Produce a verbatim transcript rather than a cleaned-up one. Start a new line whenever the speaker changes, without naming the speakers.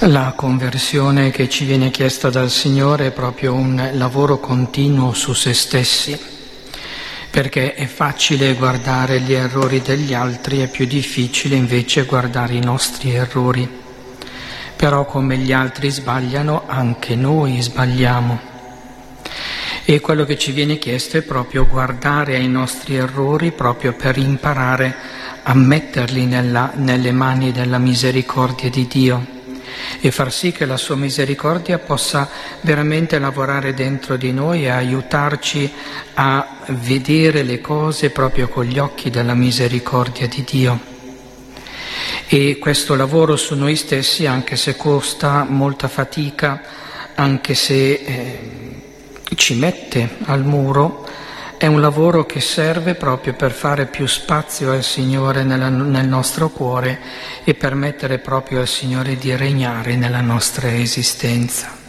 La conversione che ci viene chiesta dal Signore è proprio un lavoro continuo su se stessi, perché è facile guardare gli errori degli altri, è più difficile invece guardare i nostri errori. Però come gli altri sbagliano, anche noi sbagliamo. E quello che ci viene chiesto è proprio guardare ai nostri errori proprio per imparare a metterli nella, nelle mani della misericordia di Dio e far sì che la sua misericordia possa veramente lavorare dentro di noi e aiutarci a vedere le cose proprio con gli occhi della misericordia di Dio. E questo lavoro su noi stessi, anche se costa molta fatica, anche se eh, ci mette al muro, è un lavoro che serve proprio per fare più spazio al Signore nella, nel nostro cuore e permettere proprio al Signore di regnare nella nostra esistenza.